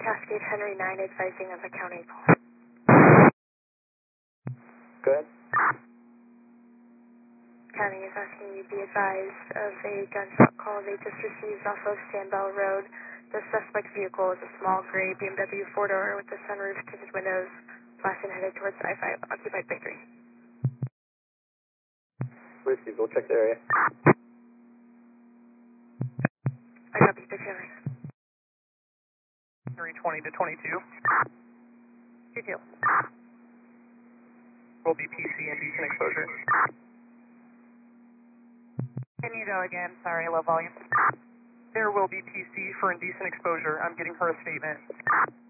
Cascade Henry 9 advising of a county call. Good. County is asking you be advised of a gunshot call they just received off of Sandbell Road. The suspect vehicle is a small gray BMW 4-door with the sunroof, tinted windows, flashing headed towards I-5 occupied by 3. Whiskey, go check the area. I copy, big Henry. 320 to 22. Detail. Will be PC and decent exposure. Can you go again? Sorry, low volume. There will be PC for indecent exposure. I'm getting her a statement.